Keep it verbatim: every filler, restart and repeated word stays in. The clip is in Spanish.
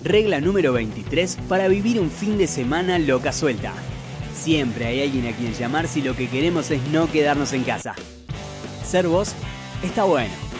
Regla número veintitrés para vivir un fin de semana loca suelta. Siempre hay alguien a quien llamar si lo que queremos es no quedarnos en casa. Ser vos está bueno.